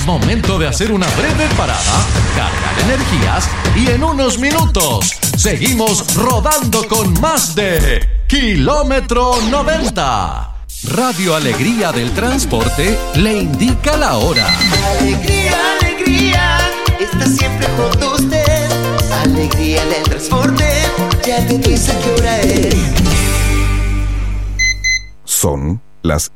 Momento de hacer una breve parada, cargar energías y en unos minutos seguimos rodando con más de Kilómetro 90. Radio Alegría del Transporte le indica la hora. Alegría, alegría, está siempre junto a usted. Alegría del Transporte, ya te dice qué hora es. Son las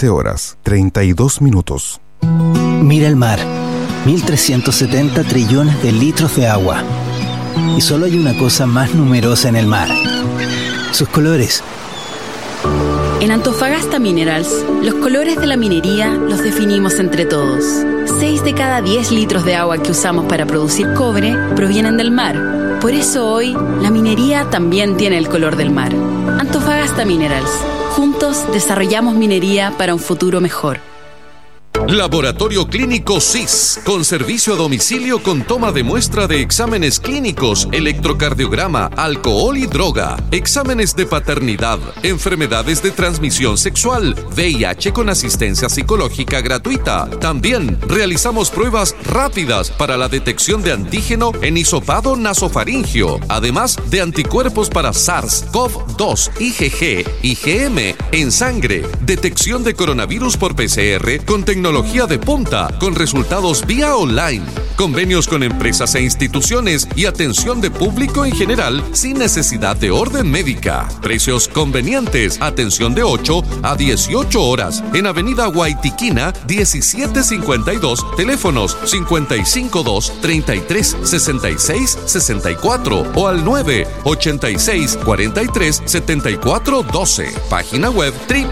15:32. Mira el mar, 1.370 trillones de litros de agua. Y solo hay una cosa más numerosa en el mar: sus colores. En Antofagasta Minerals, los colores de la minería los definimos entre todos. 6 de cada 10 litros de agua que usamos para producir cobre provienen del mar. Por eso hoy, la minería también tiene el color del mar. Antofagasta Minerals. Juntos desarrollamos minería para un futuro mejor. Laboratorio Clínico SIS, con servicio a domicilio con toma de muestra de exámenes clínicos, electrocardiograma, alcohol y droga, exámenes de paternidad, enfermedades de transmisión sexual, VIH con asistencia psicológica gratuita. También realizamos pruebas rápidas para la detección de antígeno en hisopado nasofaringio, además de anticuerpos para SARS-CoV-2, IgG, IgM en sangre, detección de coronavirus por PCR con tecnología de punta, con resultados vía online, convenios con empresas e instituciones y atención de público en general sin necesidad de orden médica. Precios convenientes, atención de 8 a 18 horas en Avenida Guaitiquina 1752, teléfonos 552-33-66-64 o al 986-43-74-12. Página web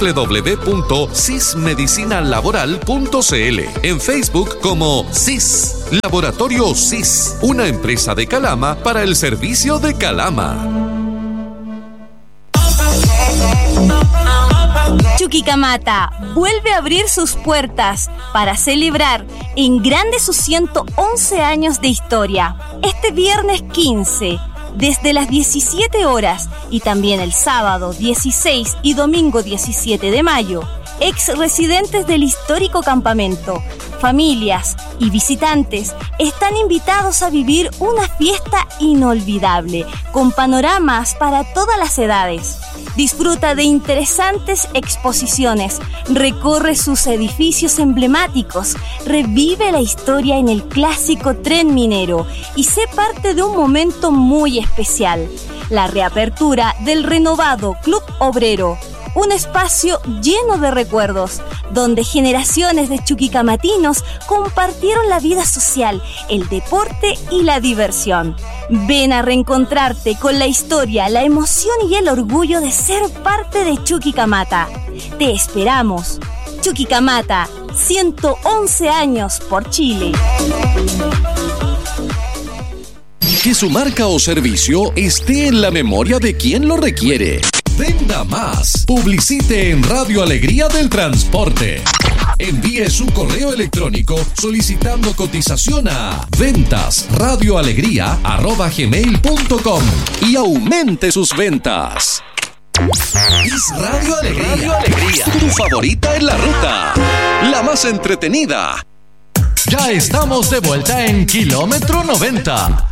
www.sismedicinalaboral.cl. En Facebook como SIS, Laboratorio SIS, una empresa de Calama para el servicio de Calama. Chuquicamata vuelve a abrir sus puertas para celebrar en grande sus 111 años de historia. Este viernes 15, desde las 17 horas y también el sábado 16 y domingo 17 de mayo, ex residentes del histórico campamento, familias y visitantes están invitados a vivir una fiesta inolvidable, con panoramas para todas las edades. Disfruta de interesantes exposiciones, recorre sus edificios emblemáticos, revive la historia en el clásico tren minero y sé parte de un momento muy especial: la reapertura del renovado Club Obrero. Un espacio lleno de recuerdos, donde generaciones de chuquicamatinos compartieron la vida social, el deporte y la diversión. Ven a reencontrarte con la historia, la emoción y el orgullo de ser parte de Chuquicamata. Te esperamos. Chuquicamata, 111 años por Chile. Que su marca o servicio esté en la memoria de quien lo requiere. Venda más. Publicite en Radio Alegría del Transporte. Envíe su correo electrónico solicitando cotización a ventasradioalegría@gmail.com y aumente sus ventas. Es Radio Alegría. Tu favorita en la ruta. La más entretenida. Ya estamos de vuelta en Kilómetro 90.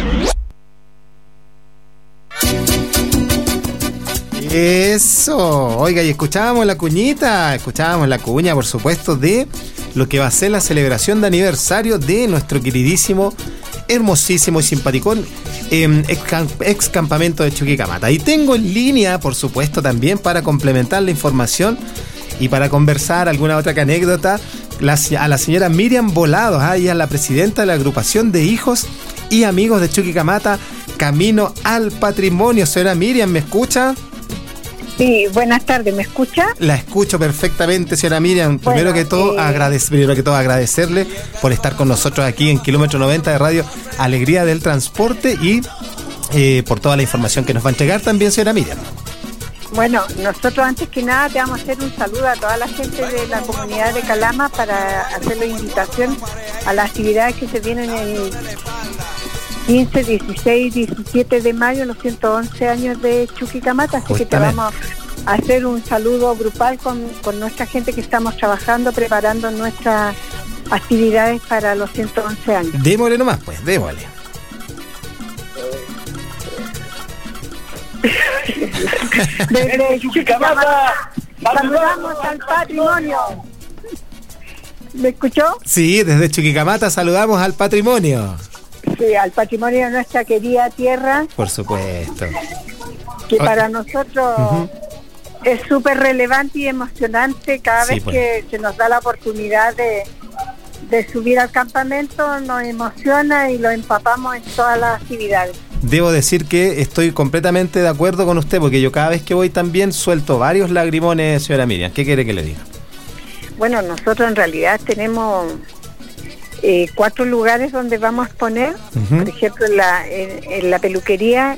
Eso, oiga, y escuchábamos la cuña, por supuesto, de lo que va a ser la celebración de aniversario de nuestro queridísimo, hermosísimo y simpaticón ex campamento de Chuquicamata. Y tengo en línea, por supuesto, también para complementar la información y para conversar alguna otra anécdota, a la señora Miriam Volados. Ella es la presidenta de la agrupación de hijos y amigos de Chuquicamata, Camino al Patrimonio. Señora Miriam, ¿me escucha? Sí, buenas tardes, ¿me escucha? La escucho perfectamente, señora Miriam. Primero que todo, agradecerle por estar con nosotros aquí en Kilómetro 90 de Radio Alegría del Transporte y por toda la información que nos va a entregar también, señora Miriam. Bueno, nosotros antes que nada te vamos a hacer un saludo a toda la gente de la comunidad de Calama para hacer la invitación a las actividades que se vienen el 15, 16, 17 de mayo, los 111 años de Chuquicamata, así que te vamos a hacer un saludo grupal con nuestra gente que estamos trabajando, preparando nuestra actividades para los 111 años. Démosle nomás, pues, démosle. Desde Chuquicamata saludamos al patrimonio. ¿Me escuchó? Sí, desde Chuquicamata saludamos al patrimonio. Sí, al patrimonio de nuestra querida tierra. Por supuesto. Que para nosotros es súper relevante y emocionante cada vez que se nos da la oportunidad de subir al campamento, nos emociona y lo empapamos en todas las actividades. Debo decir que estoy completamente de acuerdo con usted, porque yo cada vez que voy también suelto varios lagrimones, señora Miriam. ¿Qué quiere que le diga? Bueno, nosotros en realidad tenemos 4 lugares donde vamos a exponer. Por ejemplo, en la peluquería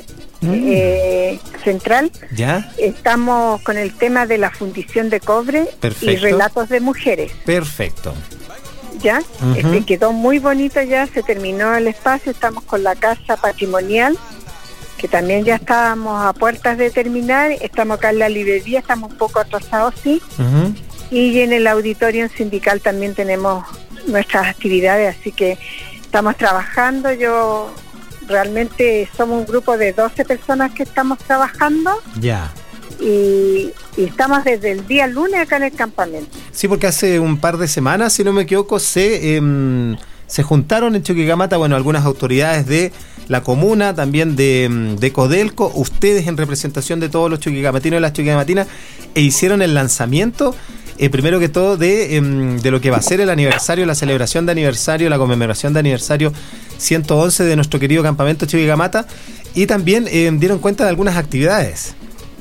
central. ¿Ya? Estamos con el tema de la fundición de cobre. Perfecto. Y relatos de mujeres. Perfecto. ¿Ya? Quedó muy bonito ya, se terminó el espacio, estamos con la casa patrimonial, que también ya estábamos a puertas de terminar, estamos acá en la librería, estamos un poco atrasados, sí, y en el auditorio sindical también tenemos nuestras actividades, así que estamos trabajando. Yo realmente somos un grupo de 12 personas que estamos trabajando. Ya. Y estamos desde el día lunes acá en el campamento. Sí, porque hace un par de semanas, si no me equivoco, se juntaron en Chuquicamata, bueno, algunas autoridades de la comuna, también de Codelco, ustedes en representación de todos los chuquicamatinos y las chuquicamatinas, e hicieron el lanzamiento, primero que todo, de lo que va a ser el aniversario, la celebración de aniversario, la conmemoración de aniversario 111 de nuestro querido campamento Chuquicamata, y también dieron cuenta de algunas actividades.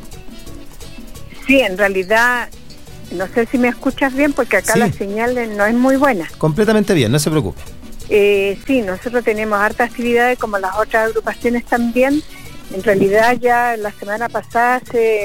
Sí, en realidad, no sé si me escuchas bien, porque acá la señal no es muy buena. Completamente bien, no se preocupe. Sí, nosotros tenemos hartas actividades, como las otras agrupaciones también. En realidad ya la semana pasada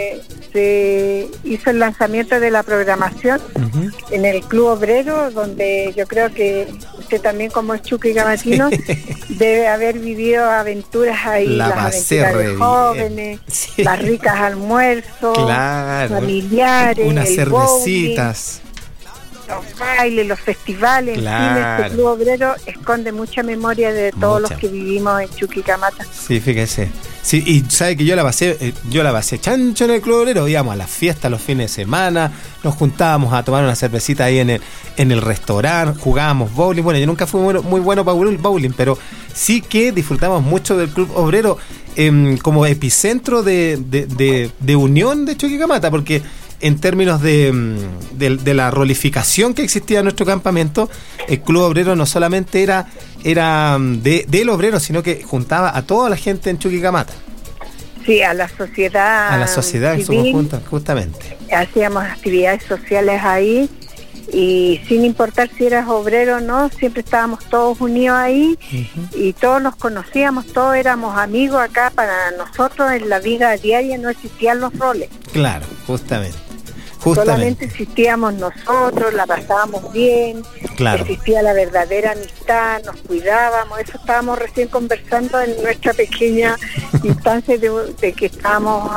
se hizo el lanzamiento de la programación en el Club Obrero, donde yo creo que usted también, como es chuquicamatino, debe haber vivido aventuras ahí, las aventuras de jóvenes, las ricas almuerzos, familiares, unas cervecitas, los bailes, los festivales. En fin, este Club Obrero esconde mucha memoria de todos los que vivimos en Chuquicamata. Sí, fíjese. Sí, y sabe que yo la pasé chancho en el Club Obrero. Íbamos a las fiestas los fines de semana, nos juntábamos a tomar una cervecita ahí en el restaurante, jugábamos bowling. Bueno, yo nunca fui muy bueno para bowling, pero sí que disfrutamos mucho del Club Obrero como epicentro de unión de Chuquicamata, porque en términos de la rolificación que existía en nuestro campamento, el Club Obrero no solamente era del obrero, sino que juntaba a toda la gente en Chuquicamata. Sí, a la sociedad. A la sociedad civil, justamente. Hacíamos actividades sociales ahí, y sin importar si eras obrero o no, siempre estábamos todos unidos ahí, y todos nos conocíamos, todos éramos amigos. Acá para nosotros en la vida diaria no existían los roles. Claro, justamente. Solamente existíamos nosotros, la pasábamos bien, existía la verdadera amistad, nos cuidábamos. Eso estábamos recién conversando en nuestra pequeña instancia de que estábamos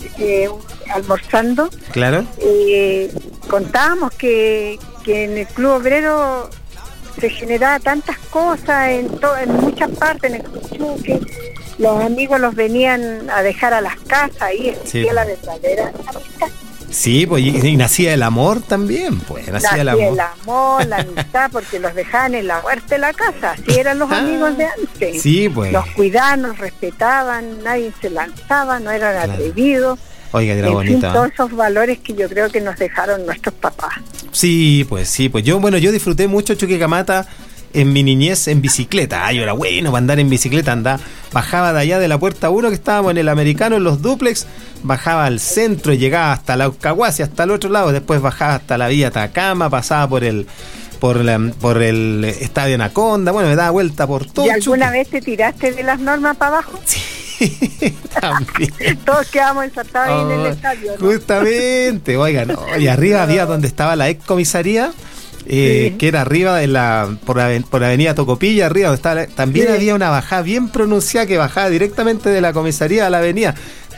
almorzando. Claro. Contábamos que en el Club Obrero se generaba tantas cosas en muchas partes, en el Chuque. Los amigos los venían a dejar a las casas, ahí existía la verdadera amistad. Sí, pues y nacía el amor también, pues nacía el amor, la amistad, porque los dejaban en la huerta de la casa, así eran los amigos de antes. Sí, pues. Nos cuidaban, nos respetaban, nadie se lanzaba, no eran atrevidos. Oiga, era bonita. En fin, todos esos valores que yo creo que nos dejaron nuestros papás. Sí, pues yo disfruté mucho Chuquicamata en mi niñez en bicicleta. Yo era bueno para andar en bicicleta, bajaba de allá de la puerta 1 que estábamos en el Americano, en los dúplex, bajaba al centro y llegaba hasta la Laucahuasi, hasta el otro lado, después bajaba hasta la vía Atacama, pasaba por el estadio Anaconda, bueno, me daba vuelta por todo. ¿Y alguna vez te tiraste de las normas para abajo? Sí, también. Todos quedamos ensartados en el estadio, ¿no? Justamente, oigan, y arriba había donde estaba la ex comisaría, que era arriba por la avenida Tocopilla, arriba donde estaba, también había una bajada bien pronunciada que bajaba directamente de la comisaría a la avenida.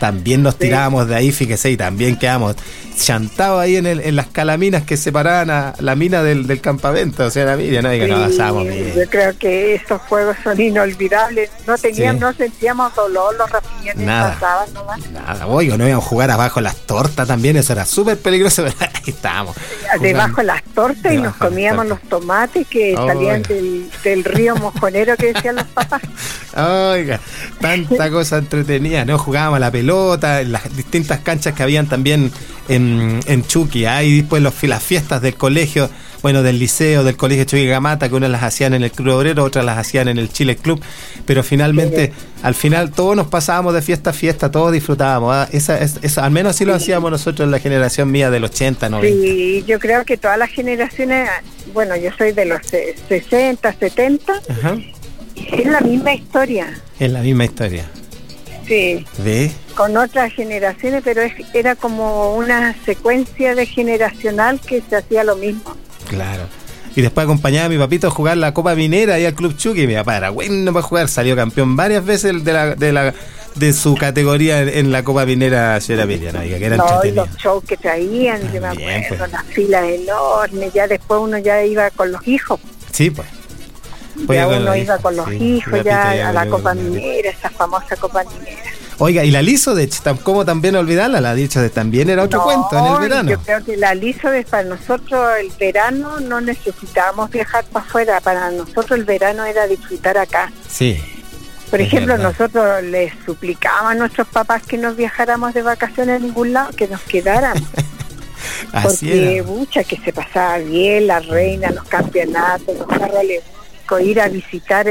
también nos tirábamos de ahí, fíjese, y también quedamos chantados ahí en las calaminas que separaban a la mina del campamento, o sea, la Miriam, ¿no? Y que nos pasábamos bien. Yo creo que esos juegos son inolvidables. No sentíamos dolor, los rapiñones pasaban nomás. Nada, oiga, no íbamos a jugar abajo las tortas también, eso era súper peligroso, pero ahí estábamos. Debajo de las tortas y nos comíamos los tomates que salían del río mojonero que decían los papás. Oiga, tanta cosa entretenida, ¿no? Jugábamos a la pelota, en las distintas canchas que habían también en Chuqui, y después las fiestas del colegio, bueno, del liceo, del colegio Chuquicamata, que unas las hacían en el Club Obrero, otras las hacían en el Chile Club, pero finalmente, al final todos nos pasábamos de fiesta a fiesta, todos disfrutábamos, esa, al menos así lo hacíamos nosotros en la generación mía del 80, 90. Sí, yo creo que todas las generaciones, bueno, yo soy de los 60, 70, ajá. Es la misma historia. Es la misma historia. Sí. ¿Ve? Con otras generaciones, pero era como una secuencia de generacional que se hacía lo mismo. Claro. Y después acompañaba a mi papito a jugar la Copa Minera ahí al Club Chuqui. Mi papá era bueno para jugar, salió campeón varias veces de su categoría en la Copa Minera, señora Miriam, que era entretenido. Los shows que traían, yo me acuerdo, pues. Las filas enormes, ya después uno ya iba con los hijos. Sí, pues. Ya uno iba con los hijos ya a la Copa Minera, esa famosa Copa Minera. Oiga, y la Lisodech, ¿cómo también olvidarla? La Lisodech también era otro cuento en el verano. Yo creo que la Lisodech, para nosotros el verano no necesitábamos viajar para afuera, para nosotros el verano era disfrutar acá. Sí. Por ejemplo, nosotros les suplicábamos a nuestros papás que nos viajáramos de vacaciones a ningún lado, que nos quedáramos. Porque, mucha que se pasaba bien, la reina, los campeonatos, los carros alegóricos, ir a visitar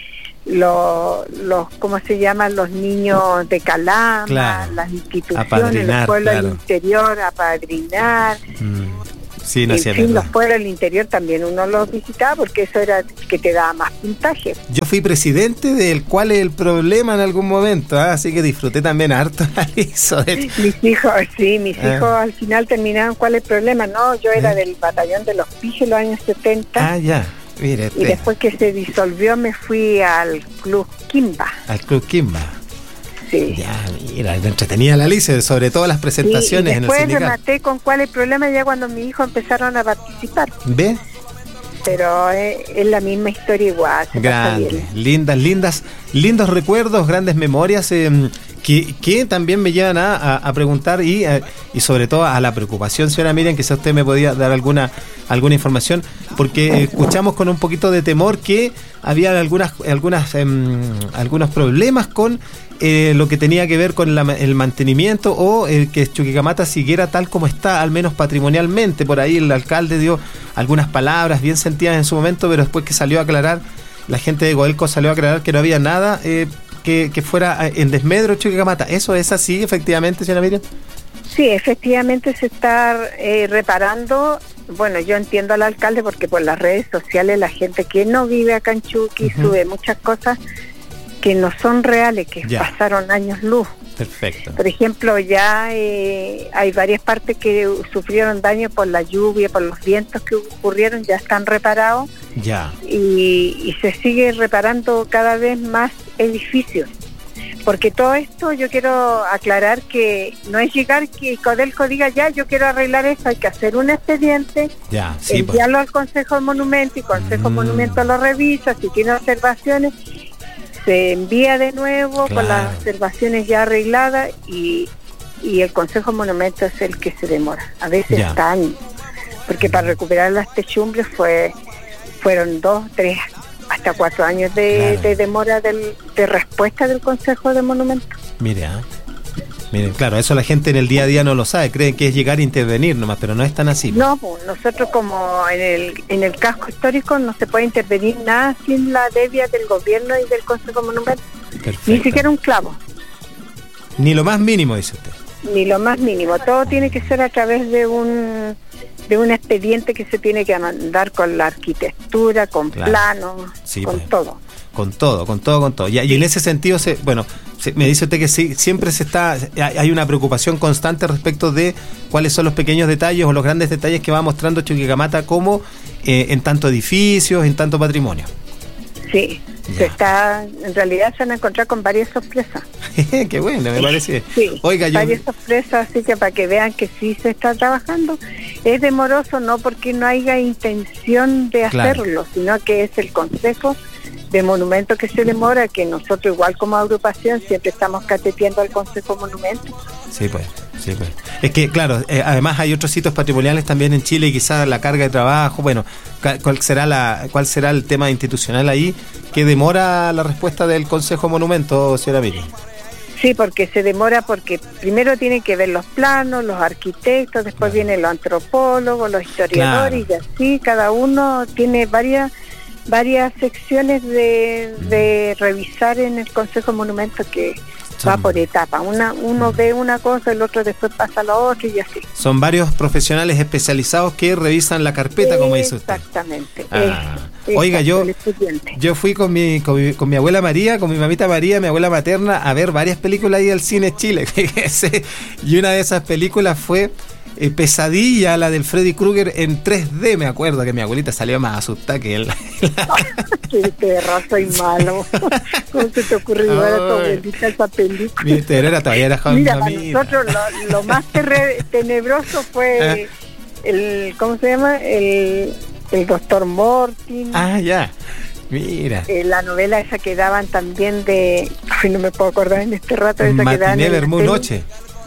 los ¿cómo se llaman? Los niños de Calama, claro, las instituciones, los pueblos del interior, apadrinar. Sí, no, en fin, los pueblos del interior también uno los visitaba porque eso era que te daba más puntaje. Yo fui presidente del Cuál es el Problema en algún momento, así que disfruté también harto eso. Mis hijos al final terminaron Cuál es el Problema. No, yo era del batallón de los Pijes en los años 70. Ya. Mire, y después que se disolvió me fui al Club Quimba. Al Club Quimba. Sí. Ya, mira, entretenía la Lice, sobre todo las presentaciones en el sindicato. Después rematé con Cuál es el Problema ya cuando mis hijos empezaron a participar. ¿Ve? Pero es la misma historia igual. Grande, lindos recuerdos, grandes memorias que también me llevan a preguntar y sobre todo a la preocupación, señora Miriam, quizás usted me podía dar alguna información, porque escuchamos con un poquito de temor que había algunos problemas con lo que tenía que ver con el mantenimiento o que Chuquicamata siguiera tal como está, al menos patrimonialmente. Por ahí el alcalde dio algunas palabras bien sentidas en su momento, pero después que salió a aclarar, la gente de Goelco salió a aclarar que no había nada que fuera en desmedro Chuquicamata. ¿Eso es así, efectivamente, señora Miriam? Sí, efectivamente se está reparando. Bueno, yo entiendo al alcalde porque por las redes sociales la gente que no vive acá en Chuqui sube muchas cosas que no son reales, que pasaron años luz. Perfecto. Por ejemplo, ya hay varias partes que sufrieron daño por la lluvia, por los vientos que ocurrieron, ya están reparados. Ya. Y se sigue reparando cada vez más edificios. Porque todo esto yo quiero aclarar que no es llegar que Codelco diga ya, yo quiero arreglar esto, hay que hacer un expediente, enviarlo al Consejo de Monumentos y Consejo de Monumentos lo revisa, si tiene observaciones se envía de nuevo con las observaciones ya arregladas y el Consejo de Monumentos es el que se demora, a veces hasta años, porque para recuperar las techumbres fueron 2, 3, hasta 4 años de demora de respuesta del Consejo de Monumentos. Miren, claro, eso la gente en el día a día no lo sabe, creen que es llegar a intervenir nomás, pero no es tan así. No, pues nosotros como en el casco histórico no se puede intervenir nada sin la devia del gobierno y del Consejo de Monumentos. Perfecto. Ni siquiera un clavo. Ni lo más mínimo, dice usted. Ni lo más mínimo, todo tiene que ser a través de un expediente que se tiene que mandar con la arquitectura, con planos, con todo. Con todo. Y en ese sentido, me dice usted que sí, siempre hay una preocupación constante respecto de cuáles son los pequeños detalles o los grandes detalles que va mostrando Chuquicamata como en tanto edificios, en tanto patrimonio. Sí, en realidad se van a encontrar con varias sorpresas. Qué bueno, me parece. Sí, Oiga, varias sorpresas, así que para que vean que sí se está trabajando. Es demoroso no porque no haya intención de hacerlo, sino que es el Consejo de Monumentos que se demora, que nosotros igual como agrupación siempre estamos cateteando al Consejo Monumentos. Sí, pues. Es que, claro, además hay otros sitios patrimoniales también en Chile y quizás la carga de trabajo, bueno, ¿cuál será el tema institucional ahí que demora la respuesta del Consejo Monumentos, señora Miriam? Sí, porque se demora porque primero tienen que ver los planos, los arquitectos, después vienen los antropólogos, los historiadores, y así cada uno tiene varias secciones de revisar en el Consejo Monumentos que va por etapas. Uno ve una cosa, el otro después pasa a la otra y así. Son varios profesionales especializados que revisan la carpeta, como dice usted. Exactamente. Oiga, yo fui con mi abuela María, con mi mamita María, mi abuela materna, a ver varias películas ahí al Cine Chile. Y una de esas películas fue Pesadilla, la del Freddy Krueger en 3D. Me acuerdo que mi abuelita salió más asustada que él. Qué perro, soy malo. ¿Cómo se te ocurrió llevar a tu abuelita esa película? Mira, todavía era joven. Mira, para nosotros lo más tenebroso fue ¿cómo se llama? El Dr. Mortin. Ya. Mira. La novela esa que daban también de... Ay, no me puedo acordar en este rato. Esa que daban Matiné Vermú Noche.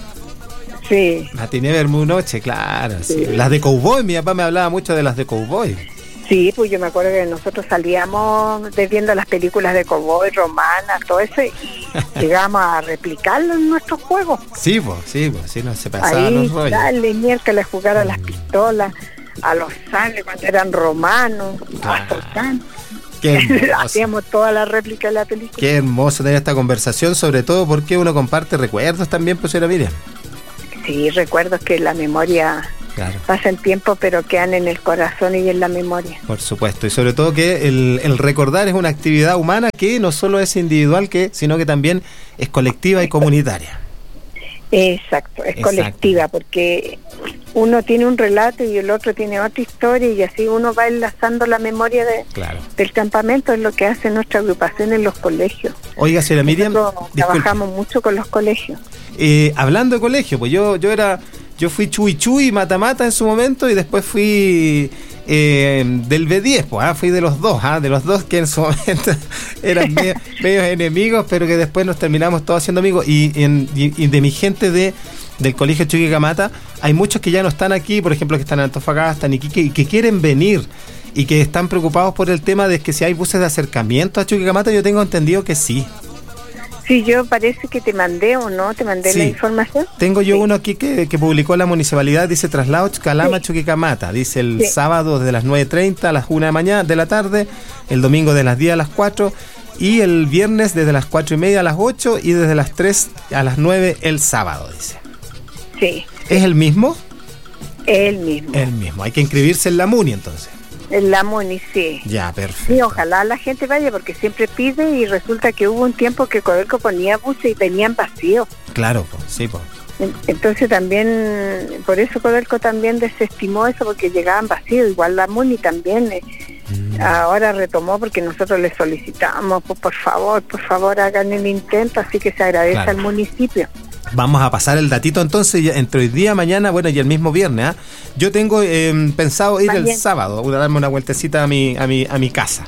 Sí. Matiné Vermú Noche, claro. Sí. Las de Cowboy, mi papá me hablaba mucho de las de Cowboy. Sí, pues yo me acuerdo que nosotros salíamos viendo las películas de Cowboy, romanas, todo eso, y llegamos a replicarlo en nuestros juegos. Sí, sí, no se pasaban ahí, los rollos. Dale, miércoles jugar a las pistolas, a los sables cuando eran romanos, Qué hermoso. Hacíamos toda la réplica de la película. Qué hermoso tener esta conversación, sobre todo porque uno comparte recuerdos también, pues, señora Miriam. Sí, recuerdos que la memoria pasa el tiempo, pero quedan en el corazón y en la memoria. Por supuesto, y sobre todo que el recordar es una actividad humana que no solo es individual, sino que también es colectiva y comunitaria. Exacto, es colectiva, porque uno tiene un relato y el otro tiene otra historia, y así uno va enlazando la memoria del campamento. Es lo que hace nuestra agrupación en los colegios. Oiga, señora Miriam, trabajamos mucho con los colegios. Hablando de colegio, pues yo fui Chuy Mata en su momento, y después fui del B10, pues fui de los dos que en su momento eran medios enemigos, pero que después nos terminamos todos haciendo amigos, y de mi gente del colegio Chuquicamata hay muchos que ya no están aquí, por ejemplo, que están en Antofagasta, en Iquique, y que quieren venir y que están preocupados por el tema de que si hay buses de acercamiento a Chuquicamata. Yo tengo entendido que sí. Sí, yo parece que te mandé o no, te mandé la información. Tengo yo uno aquí que publicó la municipalidad, dice traslado Calama Chuquicamata, dice el sábado de las 9:30 a las 1 de la tarde, el domingo de las 10 a las 4 y el viernes desde las 4:30 a las 8 y desde las 3 a las 9 el sábado, dice. Sí. ¿Es el mismo? El mismo. El mismo, hay que inscribirse en la MUNI entonces. En la MUNI, sí. Ya, perfecto. Sí, ojalá la gente vaya, porque siempre pide, y resulta que hubo un tiempo que Codelco ponía buses y venían vacíos. Claro, sí, pues. Entonces también, por eso Codelco también desestimó eso, porque llegaban vacíos. Igual la MUNI también ahora retomó, porque nosotros le solicitamos, pues, por favor, hagan el intento, así que se agradece al municipio. Vamos a pasar el datito entonces entre hoy día, mañana, bueno, y el mismo viernes. Yo tengo pensado ir el sábado, a darme una vueltecita a mi casa.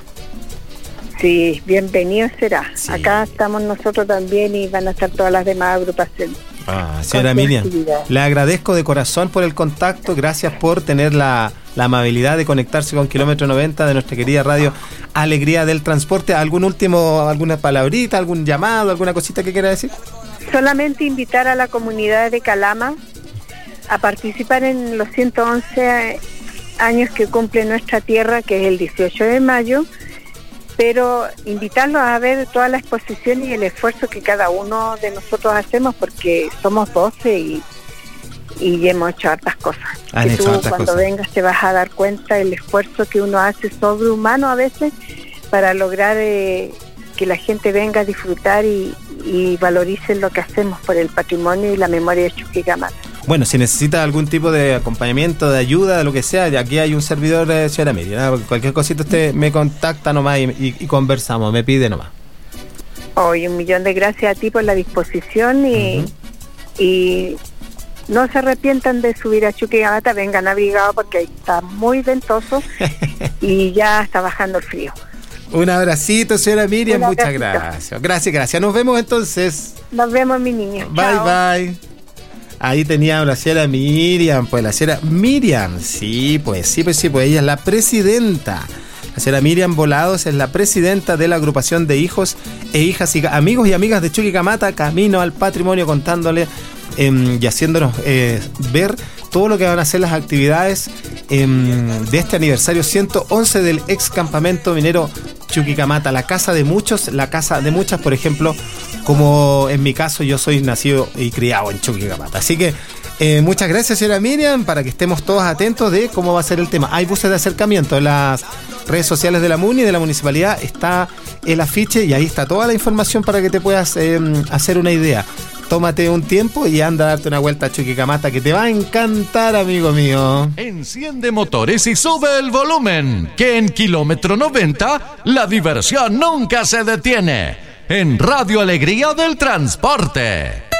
Sí, bienvenido será. Sí. Acá estamos nosotros también, y van a estar todas las demás agrupaciones. Señora Miriam, le agradezco de corazón por el contacto, gracias por tener la amabilidad de conectarse con Kilómetro 90 de nuestra querida radio Alegría del Transporte. ¿Alguna palabrita, algún llamado, alguna cosita que quiera decir? Solamente invitar a la comunidad de Calama a participar en los 111 años que cumple nuestra tierra, que es el 18 de mayo, pero invitarlos a ver toda la exposición y el esfuerzo que cada uno de nosotros hacemos, porque somos 12 y hemos hecho hartas cosas. Que tú cuando vengas te vas a dar cuenta del esfuerzo que uno hace sobrehumano a veces para lograr que la gente venga a disfrutar y valoricen lo que hacemos por el patrimonio y la memoria de Chuquicamata. Bueno, si necesita algún tipo de acompañamiento, de ayuda, de lo que sea, aquí hay un servidor de señora Miriam. Cualquier cosita usted me contacta nomás y conversamos, me pide nomás. Hoy 1.000.000 de gracias a ti por la disposición y no se arrepientan de subir a Chuquicamata, vengan abrigados porque ahí está muy ventoso y ya está bajando el frío. Un abracito, señora Miriam, muchas abracito. Gracias. Nos vemos entonces. Nos vemos, mi niño. Bye. Ahí tenía la señora Miriam, pues la señora Miriam, pues ella es la presidenta. La señora Miriam Volados es la presidenta de la agrupación de hijos e hijas y amigos y amigas de Chuquicamata, Camino al Patrimonio, contándole y haciéndonos ver todo lo que van a ser las actividades de este aniversario 111 del ex campamento minero Chuquicamata, la casa de muchos, la casa de muchas, por ejemplo, como en mi caso yo soy nacido y criado en Chuquicamata. Así que muchas gracias, señora Miriam, para que estemos todos atentos de cómo va a ser el tema. Hay buses de acercamiento en las redes sociales de la MUNI, de la municipalidad, está el afiche y ahí está toda la información para que te puedas hacer una idea. Tómate un tiempo y anda a darte una vuelta a Chuquicamata, que te va a encantar, amigo mío. Enciende motores y sube el volumen, que en kilómetro 90 la diversión nunca se detiene. En Radio Alegría del Transporte.